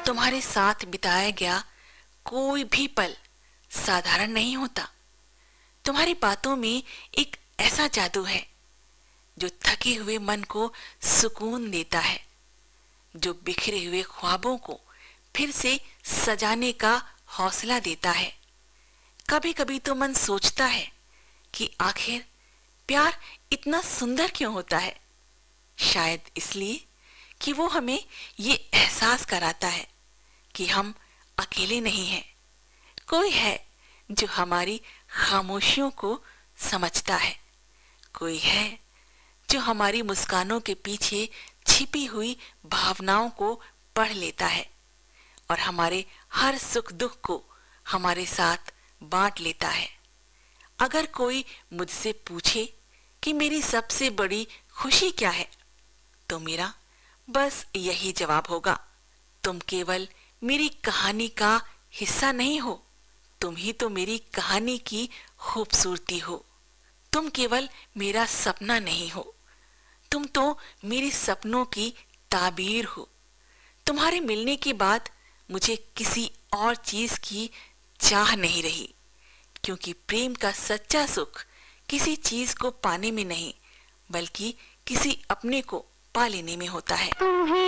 तुम्हारे साथ बिताया गया कोई भी पल साधारण नहीं होता। तुम्हारी बातों में एक ऐसा जादू है जो थके हुए मन को सुकून देता है, जो बिखरे हुए ख्वाबों को फिर से सजाने का हौसला देता है। कभी कभी तो मन सोचता है कि आखिर प्यार इतना सुंदर क्यों होता है। शायद इसलिए कि वो हमें ये एहसास कराता है कि हम अकेले नहीं हैं। कोई है जो हमारी खामोशियों को समझता है, कोई है जो हमारी मुस्कानों के पीछे छिपी हुई भावनाओं को पढ़ लेता है और हमारे हर सुख दुख को हमारे साथ बांट लेता है। अगर कोई मुझसे पूछे कि मेरी सबसे बड़ी खुशी क्या है, तो मेरा बस यही जवाब होगा, तुम केवल मेरी कहानी का हिस्सा नहीं हो, तुम ही तो मेरी कहानी की खूबसूरती हो। तुम केवल मेरा सपना नहीं हो, तुम तो मेरे सपनों की ताबीर हो। तुम्हारे मिलने के बाद मुझे किसी और चीज की चाह नहीं रही, क्योंकि प्रेम का सच्चा सुख किसी चीज को पाने में नहीं, बल्कि किसी अपने को पा लेने में होता है।